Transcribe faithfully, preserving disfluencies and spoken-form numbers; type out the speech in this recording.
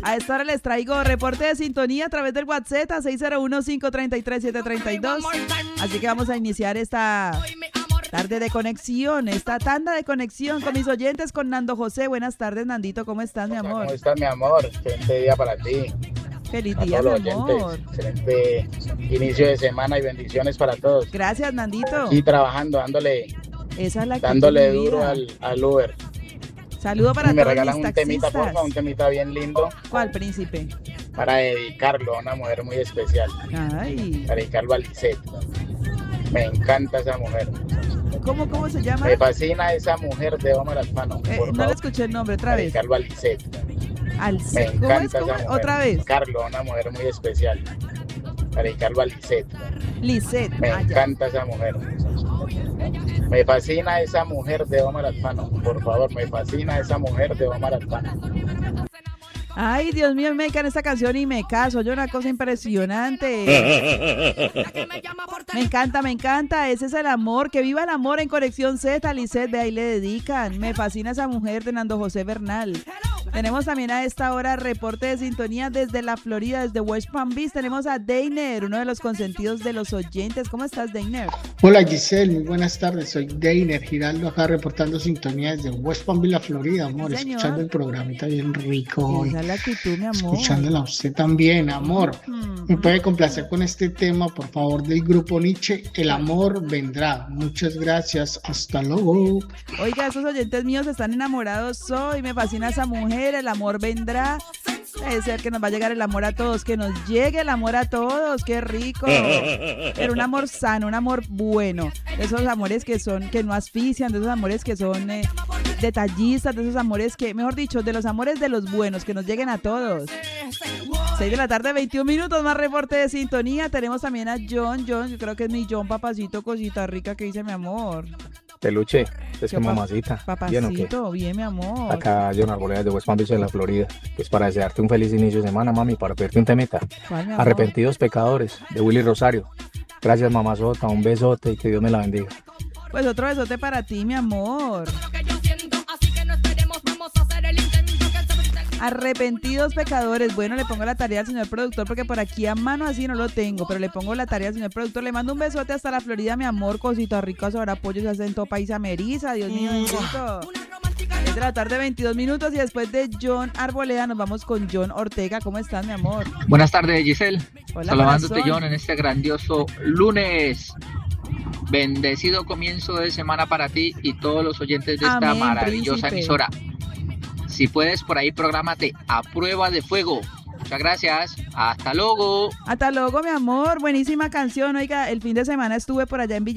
A esta hora les traigo reporte de sintonía a través del WhatsApp a seis cero uno, cinco tres tres, siete tres dos. Así que vamos a iniciar esta tarde de conexión, esta tanda de conexión con mis oyentes, con Nando José. Buenas tardes, Nandito, ¿cómo estás, mi amor? ¿Cómo estás, mi amor? Excelente día para ti. Feliz día, mi amor. Excelente inicio de semana y bendiciones para todos. Gracias, Nandito. Aquí trabajando, dándole, Esa es la dándole duro al, al Uber. Saludo para me todos regalas mis un temita, taxistas. porfa, un temita bien lindo. ¿Cuál, príncipe? Para dedicarlo a una mujer muy especial. Ay. Para dedicarlo a Lisette. Me encanta esa mujer. ¿Cómo, cómo se llama? Me fascina esa mujer de Omar Alfano. Eh, por no favor, le escuché el nombre, otra para vez. dedicarlo a Lisette. Al... Me ¿Cómo es? encanta ¿Cómo esa es? mujer. Otra vez. Dedicarlo a una mujer muy especial. Para dedicarlo a Lisette. Lisette. Me ah, encanta esa mujer. Me fascina esa mujer de Omar Alfano. Por favor, me fascina esa mujer de Omar Alfano. Ay, Dios mío, me dedican esta canción y me caso. Yo una cosa impresionante. Me encanta, me encanta. Ese es el amor. Que viva el amor en Conexión Z. Lisette, ve ahí le dedican. Me fascina esa mujer de Nando José Bernal. Tenemos también a esta hora reporte de sintonía desde la Florida, desde West Palm Beach. Tenemos a Deiner, uno de los consentidos de los oyentes. ¿Cómo estás, Deiner? Hola, Giselle, muy buenas tardes. Soy Deiner Giraldo, acá reportando sintonía desde West Palm Beach, la Florida, amor. Sí, escuchando el programita bien rico hoy. Esa es la actitud, mi amor. Escuchándola a usted también, amor. Mm-hmm. ¿Me puede complacer con este tema, por favor, del grupo Nietzsche? El amor vendrá. Muchas gracias. Hasta luego. Oiga, esos oyentes míos están enamorados hoy. Me fascina esa mujer. El amor vendrá. Debe ser que nos va a llegar el amor a todos. Que nos llegue el amor a todos. ¡Qué rico! Pero un amor sano, un amor bueno. De esos amores que son, que no asfixian. De esos amores que son eh, detallistas. De esos amores que, mejor dicho, de los amores de los buenos. Que nos lleguen a todos. seis de la tarde, veintiún minutos. Más reporte de sintonía. Tenemos también a John. John, yo creo que es mi John, papacito, cosita rica, que dice mi amor. Peluche, es que mamacita. Papacito, ¿bien, o qué? Bien, mi amor. Acá John Arboleda de West Palm Beach, de la Florida. Pues para desearte un feliz inicio de semana, mami, para pedirte un temita. ¿Cuál, mi amor? Arrepentidos pecadores, de Willy Rosario. Gracias, mamazota, un besote y que Dios me la bendiga. Pues otro besote para ti, mi amor. Arrepentidos pecadores. Bueno, le pongo la tarea al señor productor porque por aquí a mano así no lo tengo, pero le pongo la tarea al señor productor. Le mando un besote hasta la Florida, mi amor. Cosita rica, sobre apoyo se hacen todo país ameriza. Dios mío, bendito. Es de la tarde, veintidós minutos, y después de John Arboleda nos vamos con John Ortega. ¿Cómo estás, mi amor? Buenas tardes, Giselle. Hola, saludándote, corazón. John, en este grandioso lunes. Bendecido comienzo de semana para ti y todos los oyentes de esta Amén, maravillosa príncipe. emisora. Si puedes, por ahí prográmate a prueba de fuego. Muchas gracias. Hasta luego. Hasta luego, mi amor. Buenísima canción. Oiga, el fin de semana estuve por allá en Villa